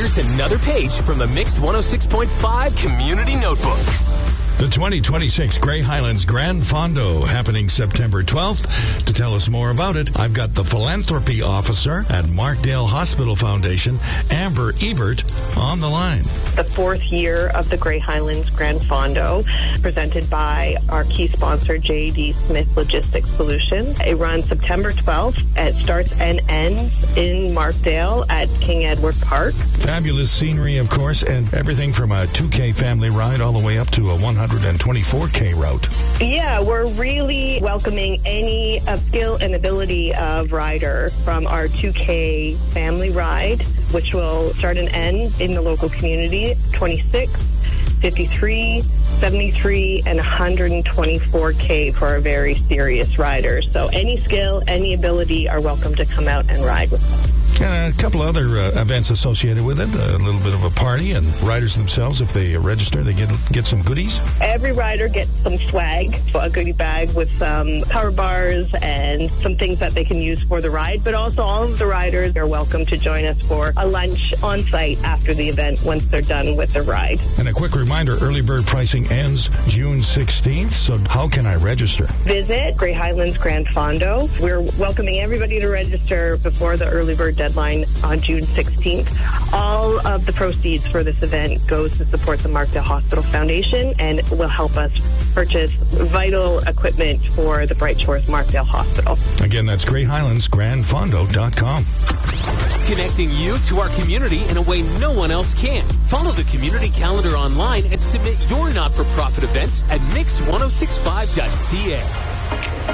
Here's another page from the Mix 106.5 Community Notebook. The 2026 Grey Highlands Grand Fondo happening September 12th. To tell us more about it, I've got the philanthropy officer at Markdale Hospital Foundation, Amber Ebert, on the line. The fourth year of the Grey Highlands Grand Fondo, presented by our key sponsor, J.D. Smith Logistics Solutions. It runs September 12th. It starts and ends in Markdale at King Edward Park. Fabulous scenery, of course, and everything from a 2K family ride all the way up to a 124K route. Yeah, we're really welcoming any skill and ability of rider from our 2K family ride, which will start and end in the local community, 26, 53, 73, and 124K for our very serious riders. So any skill, any ability are welcome to come out and ride with us. And a couple other events associated with it, a little bit of a party, and riders themselves, if they register, they get some goodies. Every rider gets some swag, a goodie bag with some power bars and some things that they can use for the ride, but also all of the riders are welcome to join us for a lunch on site after the event once they're done with the ride. And a quick reminder, early bird pricing ends June 16th, so how can I register? Visit Grey Highlands Grand Fondo. We're welcoming everybody to register before the early bird deadline on June 16th. All of the proceeds for this event goes to support the Markdale Hospital Foundation and will help us purchase vital equipment for the Bright Shores Markdale Hospital. Again, that's GreyHighlandsGrandFondo.com. Connecting you to our community in a way no one else can. Follow the community calendar online and submit your not-for-profit events at mix1065.ca.